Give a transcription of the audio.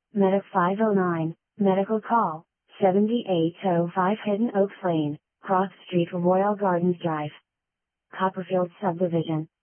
Medic 509, medical call, 7805 Hidden Oaks Lane, Cross Street, Royal Gardens Drive, Copperfield Subdivision.